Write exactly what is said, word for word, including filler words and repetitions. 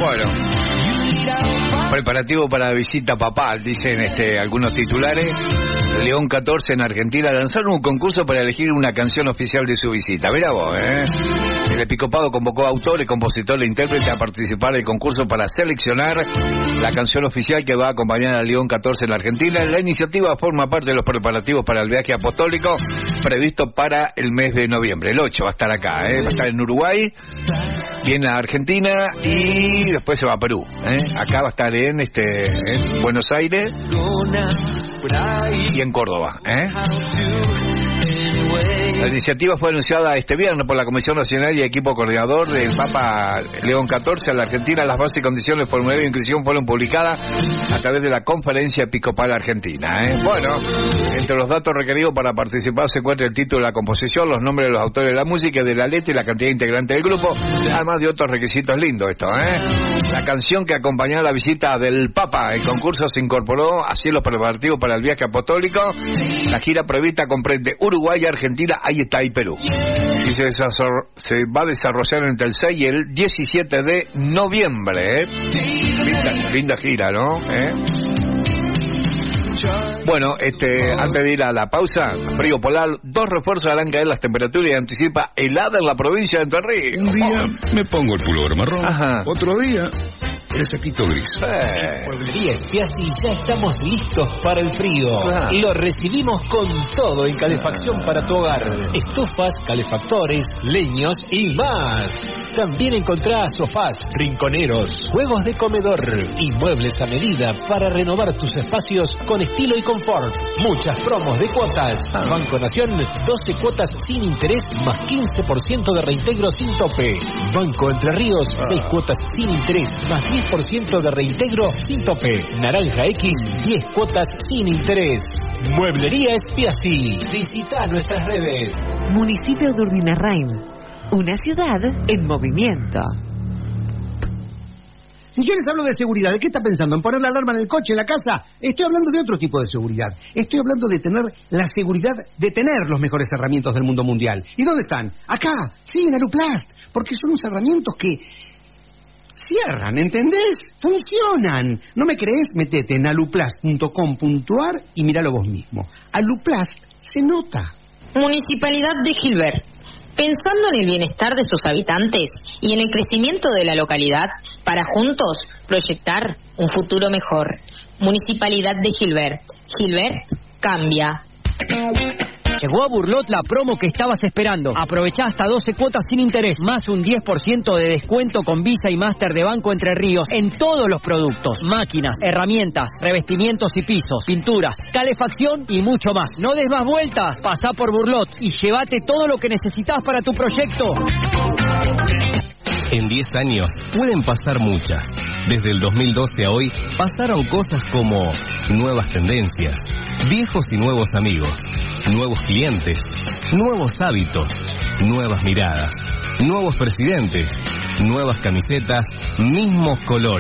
Bueno, preparativo para la visita papal, dicen este algunos titulares. León catorce en Argentina lanzaron un concurso para elegir una canción oficial de su visita. Mirá vos, ¿eh? El Episcopado convocó a autores, compositores e intérpretes a participar del concurso para seleccionar la canción oficial que va a acompañar a León catorce en Argentina. La iniciativa forma parte de los preparativos para el viaje apostólico previsto para el mes de noviembre. El ocho va a estar acá, ¿eh? Va a estar en Uruguay, viene a Argentina y después se va a Perú, ¿eh? Acá va a estar en, este, en Buenos Aires y en Córdoba, ¿eh? La iniciativa fue anunciada este viernes por la Comisión Nacional y equipo coordinador del Papa León catorce a la Argentina. Las bases y condiciones, formulario de inscripción fueron publicadas a través de la Conferencia Episcopal Argentina, ¿eh? Bueno, entre los datos requeridos para participar se encuentra el título de la composición, los nombres de los autores de la música y de la letra y la cantidad de integrantes del grupo, además de otros requisitos lindos esto, ¿eh? La canción que acompañaba la visita del Papa. El concurso se incorporó así los preparativos para el viaje apostólico. La gira prevista comprende Uruguay, Argentina, ahí está, y Perú. Y se, se va a desarrollar entre el seis y el diecisiete de noviembre, ¿eh? Linda, linda gira, ¿no? ¿Eh? Bueno, este, antes de ir a la pausa, frío polar, dos refuerzos harán caer las temperaturas y anticipa helada en la provincia de Entre Ríos. Un día me pongo el pullover marrón, ajá, otro día el saquito gris. Eh. Mueblería Spiazzi, ya estamos listos para el frío. Ah. Y lo recibimos con todo en calefacción ah. para tu hogar. Estufas, calefactores, leños y más. También encontrás sofás, rinconeros, juegos de comedor y muebles a medida para renovar tus espacios con estilo y confort. Muchas promos de cuotas. Ah. Banco Nación, doce cuotas sin interés más quince por ciento de reintegro sin tope. Banco Entre Ríos, ah. seis cuotas sin interés más diez por ciento de reintegro sin tope. Naranja X, diez cuotas sin interés. Mueblería Spiazzi. Visita nuestras redes. Municipio de Urdinarrain, una ciudad en movimiento. Si yo les hablo de seguridad, ¿de qué está pensando? ¿En poner la alarma en el coche, en la casa? Estoy hablando de otro tipo de seguridad. Estoy hablando de tener la seguridad de tener los mejores herramientas del mundo mundial. ¿Y dónde están? Acá, sí, en Aluplast. Porque son unos herramientas que cierran, ¿entendés? Funcionan. ¿No me crees? Metete en aluplast punto com punto a r y míralo vos mismo. Aluplast se nota. Municipalidad de Gilbert. Pensando en el bienestar de sus habitantes y en el crecimiento de la localidad, para juntos proyectar un futuro mejor. Municipalidad de Gilbert. Gilbert cambia. Llegó a Burlot la promo que estabas esperando. Aprovechá hasta doce cuotas sin interés, más un diez por ciento de descuento con Visa y Master de Banco Entre Ríos en todos los productos. Máquinas, herramientas, revestimientos y pisos, pinturas, calefacción y mucho más. No des más vueltas, pasá por Burlot y llévate todo lo que necesitas para tu proyecto. En diez años pueden pasar muchas. Desde el dos mil doce a hoy pasaron cosas como nuevas tendencias, viejos y nuevos amigos, nuevos clientes, nuevos hábitos, nuevas miradas, nuevos presidentes, nuevas camisetas, mismos colores.